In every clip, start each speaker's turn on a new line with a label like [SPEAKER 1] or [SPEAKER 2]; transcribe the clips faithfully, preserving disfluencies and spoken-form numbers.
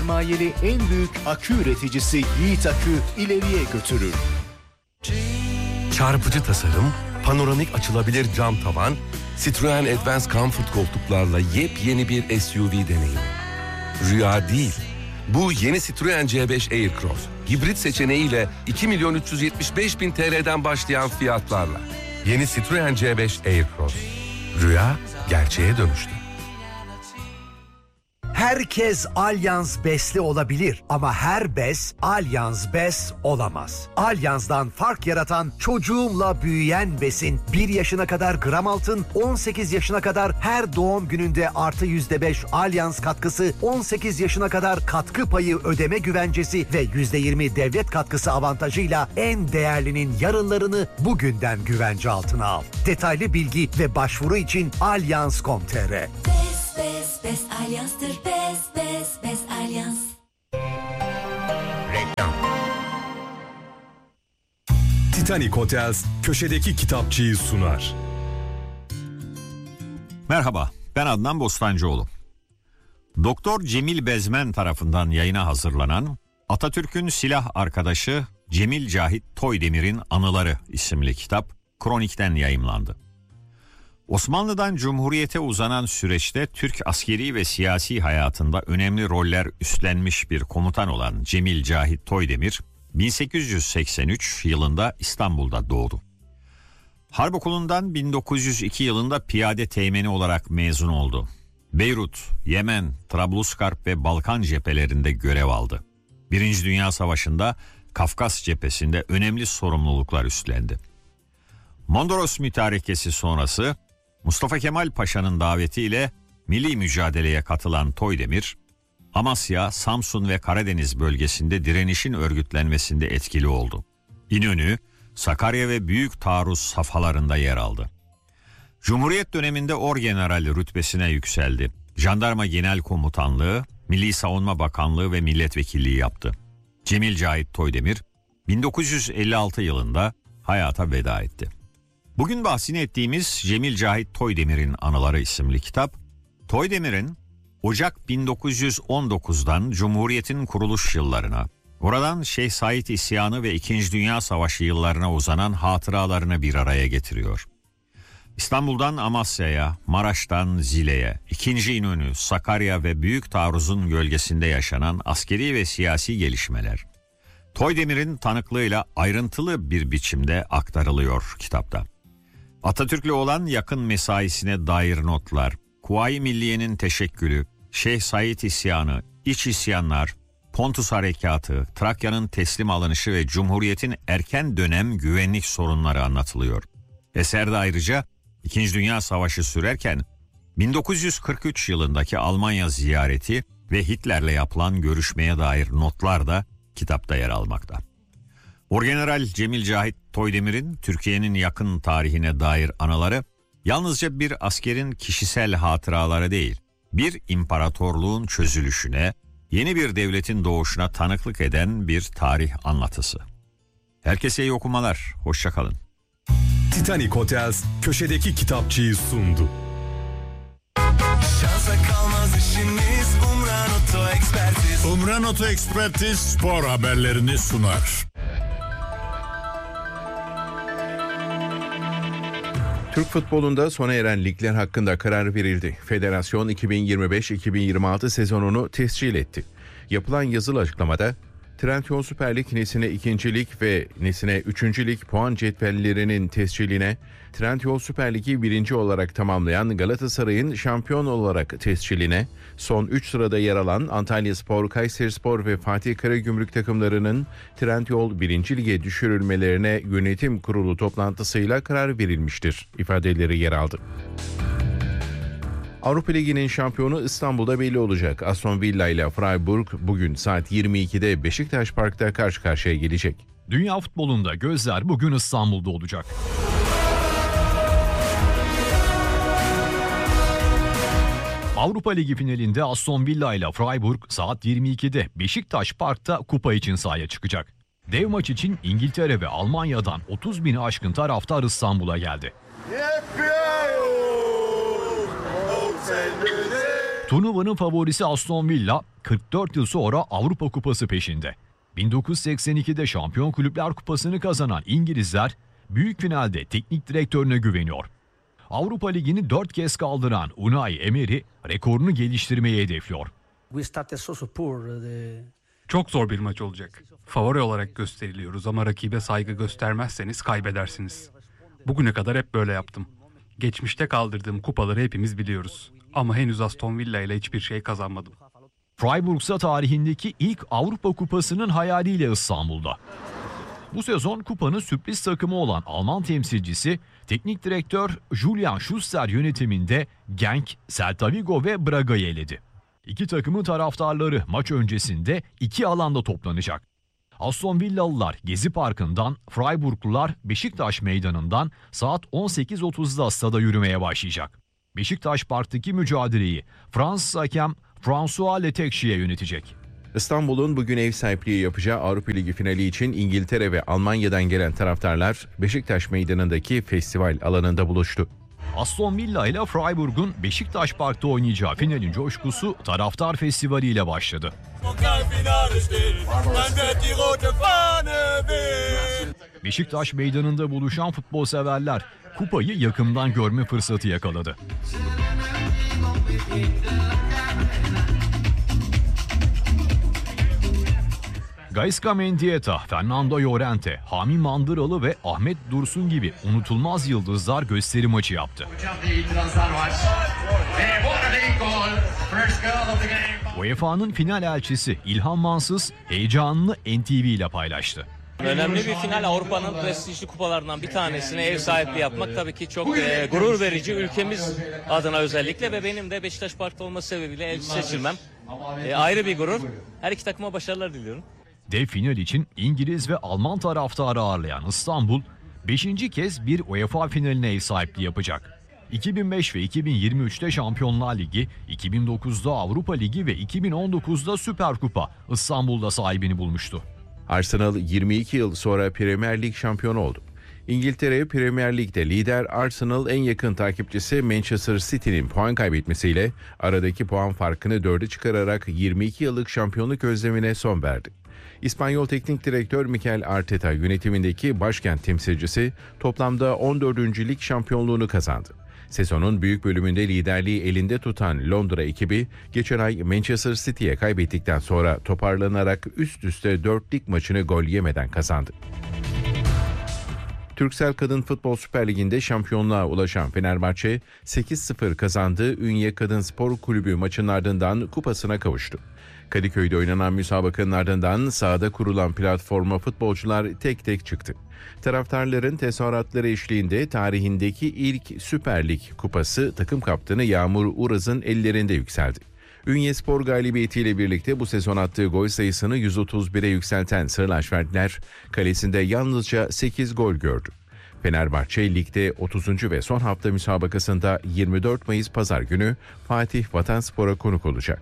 [SPEAKER 1] sermayeli en büyük akü üreticisi Yiğit Akü ileriye götürür.
[SPEAKER 2] Çarpıcı tasarım, panoramik açılabilir cam tavan, Citroen Advance Comfort koltuklarla yepyeni bir S U V deneyimi. Rüya değil, bu yeni Citroen C beş Aircross, hibrit seçeneğiyle iki milyon üç yüz yetmiş beş bin T L'den başlayan fiyatlarla. Yeni Citroen C beş Aircross. Rüya gerçeğe dönüştü.
[SPEAKER 3] Herkes Allianz besli olabilir ama her bes Allianz bes olamaz. Allianz'dan fark yaratan çocuğumla büyüyen besin bir yaşına kadar gram altın, on sekiz yaşına kadar her doğum gününde artı yüzde beş Allianz katkısı, on sekiz yaşına kadar katkı payı ödeme güvencesi ve yüzde yirmi devlet katkısı avantajıyla en değerlinin yarınlarını bugünden güvence altına al. Detaylı bilgi ve başvuru için allianz nokta com nokta tr.
[SPEAKER 4] Bes, bes Allianz'tır, bes, bes, bes Allianz.
[SPEAKER 5] Reklam. Titanic Hotels köşedeki kitapçıyı sunar.
[SPEAKER 6] Merhaba, ben Adnan Bostancıoğlu. Doktor Cemil Bezmen tarafından yayına hazırlanan Atatürk'ün silah arkadaşı Cemil Cahit Toydemir'in Anıları isimli kitap Kronik'ten yayımlandı. Osmanlı'dan Cumhuriyet'e uzanan süreçte Türk askeri ve siyasi hayatında önemli roller üstlenmiş bir komutan olan Cemil Cahit Toydemir, bin sekiz yüz seksen üç yılında İstanbul'da doğdu. Harp Okulu'ndan bin dokuz yüz iki yılında piyade teğmeni olarak mezun oldu. Beyrut, Yemen, Trablusgarp ve Balkan cephelerinde görev aldı. Birinci Dünya Savaşı'nda Kafkas cephesinde önemli sorumluluklar üstlendi. Mondros Mütarekesi sonrası Mustafa Kemal Paşa'nın davetiyle milli mücadeleye katılan Toydemir, Amasya, Samsun ve Karadeniz bölgesinde direnişin örgütlenmesinde etkili oldu. İnönü, Sakarya ve Büyük Taarruz safhalarında yer aldı. Cumhuriyet döneminde orgeneral rütbesine yükseldi. Jandarma Genel Komutanlığı, Milli Savunma Bakanlığı ve milletvekilliği yaptı. Cemil Cahit Toydemir, bin dokuz yüz elli altı yılında hayata veda etti. Bugün bahsini ettiğimiz Cemil Cahit Toydemir'in Anıları isimli kitap, Toydemir'in Ocak bin dokuz yüz on dokuzdan Cumhuriyet'in kuruluş yıllarına, oradan Şeyh Said İsyanı ve İkinci Dünya Savaşı yıllarına uzanan hatıralarını bir araya getiriyor. İstanbul'dan Amasya'ya, Maraş'tan Zile'ye, İkinci İnönü, Sakarya ve Büyük Taarruz'un gölgesinde yaşanan askeri ve siyasi gelişmeler, Toydemir'in tanıklığıyla ayrıntılı bir biçimde aktarılıyor kitapta. Atatürk'le olan yakın mesaisine dair notlar, Kuvayi Milliye'nin teşekkülü, Şeyh Said İsyanı, iç isyanlar, Pontus Harekatı, Trakya'nın teslim alınışı ve Cumhuriyet'in erken dönem güvenlik sorunları anlatılıyor. Eserde ayrıca İkinci Dünya Savaşı sürerken bin dokuz yüz kırk üç yılındaki Almanya ziyareti ve Hitler'le yapılan görüşmeye dair notlar da kitapta yer almakta. Orgeneral Cemil Cahit Toydemir'in Türkiye'nin yakın tarihine dair anıları yalnızca bir askerin kişisel hatıraları değil, bir imparatorluğun çözülüşüne, yeni bir devletin doğuşuna tanıklık eden bir tarih anlatısı. Herkese iyi okumalar, hoşça kalın.
[SPEAKER 5] Titanic Hotels köşedeki kitapçıyı sundu.
[SPEAKER 7] Şansa kalmaz işimiz, Umran Oto Ekspertiz.
[SPEAKER 8] Umran Oto Ekspertiz spor haberlerini sunar.
[SPEAKER 9] Türk futbolunda sona eren ligler hakkında karar verildi. Federasyon iki bin yirmi beş iki bin yirmi altı sezonunu tescil etti. Yapılan yazılı açıklamada, Trendyol Süper Lig nesine ikinci lig ve nesine üçüncü lig puan cetvellerinin tesciline, Trendyol Süper Ligi birinci olarak tamamlayan Galatasaray'ın şampiyon olarak tesciline, son üç sırada yer alan Antalyaspor, Kayserispor ve Fatih Karagümrük takımlarının Trendyol birinci lige düşürülmelerine yönetim kurulu toplantısıyla karar verilmiştir ifadeleri yer aldı. Avrupa Ligi'nin şampiyonu İstanbul'da belli olacak. Aston Villa ile Freiburg bugün saat yirmi ikide Beşiktaş Park'ta karşı karşıya gelecek.
[SPEAKER 10] Dünya futbolunda gözler bugün İstanbul'da olacak. Avrupa Ligi finalinde Aston Villa ile Freiburg saat yirmi ikide Beşiktaş Park'ta kupa için sahaya çıkacak. Dev maç için İngiltere ve Almanya'dan otuz bini aşkın taraftar İstanbul'a geldi. Turnuvanın favorisi Aston Villa, kırk dört yıl sonra Avrupa Kupası peşinde. bin dokuz yüz seksen ikide Şampiyon Kulüpler Kupası'nı kazanan İngilizler büyük finalde teknik direktörüne güveniyor. Avrupa Ligi'ni dört kez kaldıran Unai Emery rekorunu geliştirmeyi hedefliyor.
[SPEAKER 11] Çok zor bir maç olacak. Favori olarak gösteriliyoruz ama rakibe saygı göstermezseniz kaybedersiniz. Bugüne kadar hep böyle yaptım. Geçmişte kaldırdığım kupaları hepimiz biliyoruz. Ama henüz Aston Villa ile hiçbir şey kazanmadım.
[SPEAKER 10] Freiburg ise tarihindeki ilk Avrupa Kupası'nın hayaliyle İstanbul'da. Bu sezon kupanın sürpriz takımı olan Alman temsilcisi teknik direktör Julian Schuster yönetiminde Genk, Celta Vigo ve Braga'yı eledi. İki takımın taraftarları maç öncesinde iki alanda toplanacak. Aston Villalılar Gezi Parkı'ndan, Freiburglular Beşiktaş Meydanı'ndan saat on sekiz otuzda stada yürümeye başlayacak. Beşiktaş Park'taki mücadeleyi Fransız hakem François Letexier yönetecek.
[SPEAKER 9] İstanbul'un bugün ev sahipliği yapacağı Avrupa Ligi finali için İngiltere ve Almanya'dan gelen taraftarlar Beşiktaş Meydanı'ndaki festival alanında buluştu.
[SPEAKER 10] Aston Villa ile Freiburg'un Beşiktaş Park'ta oynayacağı finalin coşkusu taraftar festivali ile başladı. Beşiktaş Meydanı'nda buluşan futbol severler kupayı yakından görme fırsatı yakaladı. Gaizka Mendieta, Fernando Llorente, Hami Mandıralı ve Ahmet Dursun gibi unutulmaz yıldızlar gösteri maçı yaptı. U E F A'nın final elçisi İlhan Mansız heyecanını N T V ile paylaştı.
[SPEAKER 12] Önemli bir final, Avrupa'nın prestijli kupalarından bir tanesine ev sahipliği yapmak tabii ki çok e, gurur verici, ülkemiz adına özellikle ve benim de Beşiktaş Park'ta olması sebebiyle elçi seçilmem e, ayrı bir gurur. Her iki takıma başarılar diliyorum.
[SPEAKER 10] Dev final için İngiliz ve Alman taraftarı ağırlayan İstanbul, beşinci kez bir U E F A finaline ev sahipliği yapacak. iki bin beş ve iki bin yirmi üçte Şampiyonlar Ligi, iki bin dokuzda Avrupa Ligi ve iki bin on dokuzda Süper Kupa İstanbul'da sahibini bulmuştu.
[SPEAKER 9] Arsenal yirmi iki yıl sonra Premier Lig şampiyonu oldu. İngiltere Premier Lig'de lider Arsenal en yakın takipçisi Manchester City'nin puan kaybetmesiyle aradaki puan farkını dörde çıkararak yirmi iki yıllık şampiyonluk özlemine son verdi. İspanyol Teknik Direktör Mikel Arteta yönetimindeki başkent temsilcisi toplamda on dördüncü lig şampiyonluğunu kazandı. Sezonun büyük bölümünde liderliği elinde tutan Londra ekibi geçen ay Manchester City'ye kaybettikten sonra toparlanarak üst üste dört lig maçını gol yemeden kazandı. Türksel Kadın Futbol Süper Ligi'nde şampiyonluğa ulaşan Fenerbahçe sekiz sıfır kazandığı Ünye Kadın Spor Kulübü maçının ardından kupasına kavuştu. Kadıköy'de oynanan müsabakanın ardından sahada kurulan platforma futbolcular tek tek çıktı. Taraftarların tezahüratları eşliğinde tarihindeki ilk Süper Lig kupası takım kaptanı Yağmur Uraz'ın ellerinde yükseldi. Ünye Spor galibiyetiyle birlikte bu sezon attığı gol sayısını yüz otuz bire yükselten Sarılaçvertliler kalesinde yalnızca sekiz gol gördü. Fenerbahçe ligde otuzuncu ve son hafta müsabakasında yirmi dört Mayıs Pazar günü Fatih Vatanspor'a konuk olacak.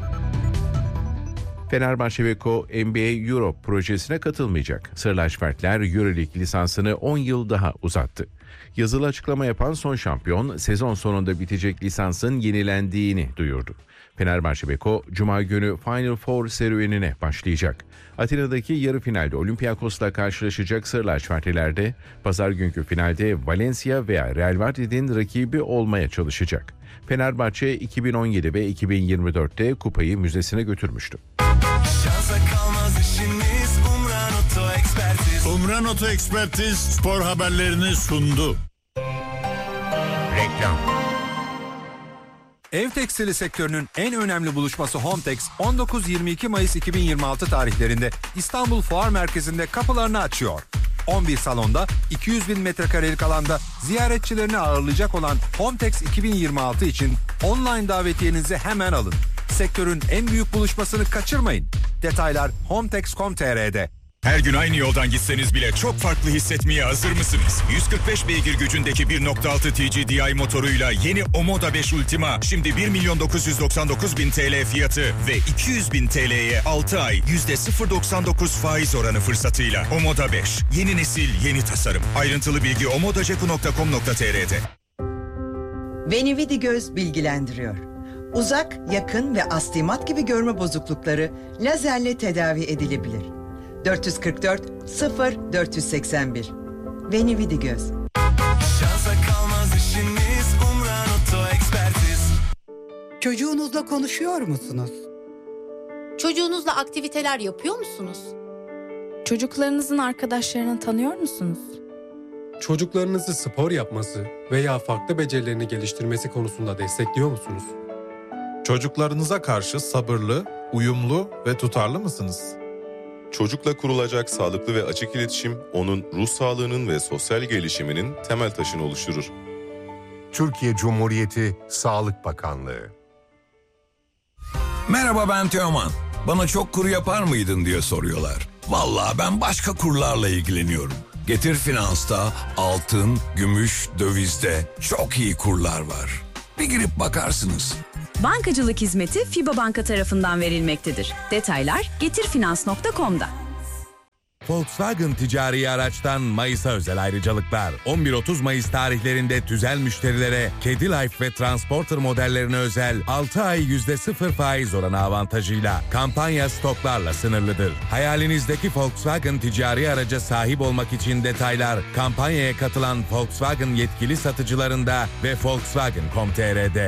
[SPEAKER 9] Fenerbahçe Beko N B A Europe projesine katılmayacak. Sarılaçvertler Euroleague lisansını on yıl daha uzattı. Yazılı açıklama yapan son şampiyon sezon sonunda bitecek lisansın yenilendiğini duyurdu. Fenerbahçe Beko Cuma günü Final Four serüvenine başlayacak. Atina'daki yarı finalde Olympiakos'la karşılaşacak Sarılaçvertliler de pazar günkü finalde Valencia veya Real Madrid'in rakibi olmaya çalışacak. Fenerbahçe iki bin on yedi ve iki bin yirmi dörtte kupayı müzesine götürmüştü.
[SPEAKER 8] Umran Oto Ekspertiz. Umran Oto Ekspertiz spor haberlerini sundu.
[SPEAKER 13] Reklam. Ev tekstili sektörünün en önemli buluşması Hometex on dokuz yirmi iki Mayıs iki bin yirmi altı tarihlerinde İstanbul Fuar Merkezi'nde kapılarını açıyor. on bir salonda iki yüz bin metrekarelik alanda ziyaretçilerini ağırlayacak olan Hometex iki bin yirmi altı için online davetiyenizi hemen alın. Sektörün en büyük buluşmasını kaçırmayın. Detaylar hometex nokta com nokta t r'de.
[SPEAKER 14] Her gün aynı yoldan gitseniz bile çok farklı hissetmeye hazır mısınız? yüz kırk beş beygir gücündeki bir nokta altı T G D I motoruyla yeni Omoda beş Ultima şimdi bir milyon dokuz yüz doksan dokuz bin T L fiyatı ve iki yüz bin T L'ye altı ay yüzde sıfır virgül doksan dokuz faiz oranı fırsatıyla. Omoda beş, yeni nesil, yeni tasarım. Ayrıntılı bilgi omoda ceku nokta com nokta t r'de.
[SPEAKER 15] Venividi Göz bilgilendiriyor. Uzak, yakın ve astigmat gibi görme bozuklukları lazerle tedavi edilebilir. dört kırk dört sıfır dört seksen bir Venividi Göz.
[SPEAKER 7] Şansa kalmaz işiniz, Umran Oto Ekspertiz.
[SPEAKER 16] Çocuğunuzla konuşuyor musunuz?
[SPEAKER 17] Çocuğunuzla aktiviteler yapıyor musunuz?
[SPEAKER 18] Çocuklarınızın arkadaşlarını tanıyor musunuz?
[SPEAKER 19] Çocuklarınızı spor yapması veya farklı becerilerini geliştirmesi konusunda destekliyor musunuz?
[SPEAKER 20] Çocuklarınıza karşı sabırlı, uyumlu ve tutarlı mısınız?
[SPEAKER 21] Çocukla kurulacak sağlıklı ve açık iletişim, onun ruh sağlığının ve sosyal gelişiminin temel taşını oluşturur.
[SPEAKER 22] Türkiye Cumhuriyeti Sağlık Bakanlığı.
[SPEAKER 23] Merhaba, ben Teoman. Bana çok kur yapar mıydın diye soruyorlar. Vallahi ben başka kurlarla ilgileniyorum. Getir Finans'ta altın, gümüş, dövizde çok iyi kurlar var. Bir girip bakarsınız.
[SPEAKER 24] Bankacılık hizmeti FİBA Banka tarafından verilmektedir. Detaylar getirfinans nokta com'da.
[SPEAKER 25] Volkswagen ticari araçtan Mayıs'a özel ayrıcalıklar. on bir otuz Mayıs tarihlerinde tüzel müşterilere Kedi Life ve Transporter modellerine özel altı ay yüzde sıfır faiz oranı avantajıyla kampanya stoklarla sınırlıdır. Hayalinizdeki Volkswagen ticari araca sahip olmak için detaylar kampanyaya katılan Volkswagen yetkili satıcılarında ve Volkswagen nokta com nokta tr'de.